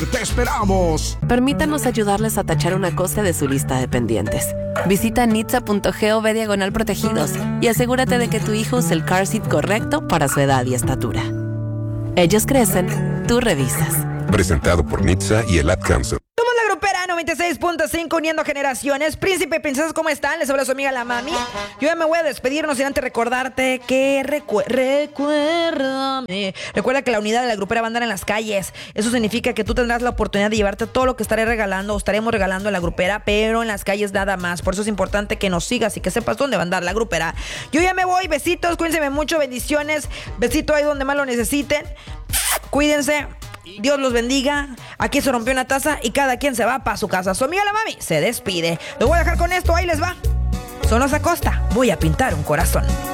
¡Te esperamos! Permítanos ayudarles a tachar una cosa de su lista de pendientes. Visita nitsa.gov/protegidos y asegúrate de que tu hijo use el car seat correcto para su edad y estatura. Ellos crecen, tú revisas. Presentado por NHTSA y el Ad Council. Somos la grupera 96.5 uniendo generaciones. Príncipe y princesas, ¿cómo están? Les habla su amiga la Mami. Yo ya me voy a despedir, no sin antes recordarte que recuerda que la unidad de la grupera va a andar en las calles. Eso significa que tú tendrás la oportunidad de llevarte todo lo que estaré regalando o estaremos regalando en la grupera, pero en las calles nada más. Por eso es importante que nos sigas y que sepas dónde va a andar la grupera. Yo ya me voy, besitos, cuídense mucho, bendiciones. Besito ahí donde más lo necesiten. Cuídense. Dios los bendiga. Aquí se rompió una taza y cada quien se va para su casa. Su amiga la Mami se despide. Lo voy a dejar con esto, ahí les va. Sonosa Costa, voy a pintar un corazón.